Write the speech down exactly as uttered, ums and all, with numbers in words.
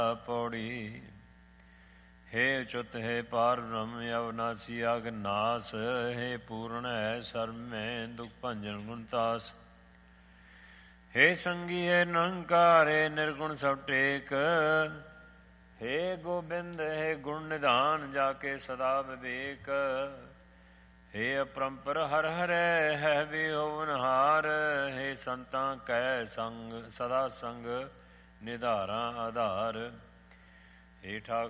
ਪੌੜੀ। ਹੇ ਅਚੁੱਤ ਹੈ ਪਾਰ ਬ੍ਰਹਮ ਅਵਨਾਸੀ ਅਗਨਾਸ। ਹੇ ਪੂਰਨ ਹੈ ਸਰਬ ਮੈਂ ਦੁਖ ਭੰਜਨ ਗੁਣਤਾਸ। ਹੇ ਸੰਗੀ ਹੈ ਨਿਰੰਕਾਰ ਹੈ ਨਿਰਗੁਣ ਸਭ ਟੇਕ। ਹੇ ਗੋਬਿੰਦ ਹੈ ਗੁਣ ਨਿਧਾਨ ਜਾ ਕੇ ਸਦਾ ਵਿਵੇਕ। ਹੇ ਅਪਰੰਪਰ ਹਰ ਹਰੈ ਹੈ ਵਿਹੋਵਨਹਾਰ। ਹੇ ਸੰਤਾਂ ਕੈ ਸੰਗ ਸਦਾ ਸੰਗ ਨਿਧਾਰਾ ਆਧਾਰ। ਹੇ ਠਾਕ